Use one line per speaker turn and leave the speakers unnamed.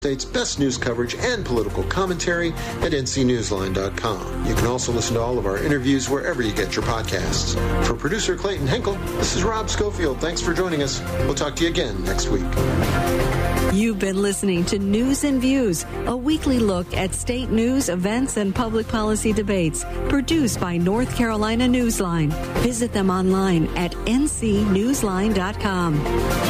State's best news coverage and political commentary at ncnewsline.com. You can also listen to all of our interviews wherever you get your podcasts. For producer Clayton Henkel, this is Rob Schofield. Thanks for joining us. We'll talk to you again next week.
You've been listening to News and Views, a weekly look at state news, events, and public policy debates, produced by North Carolina Newsline. Visit them online at ncnewsline.com.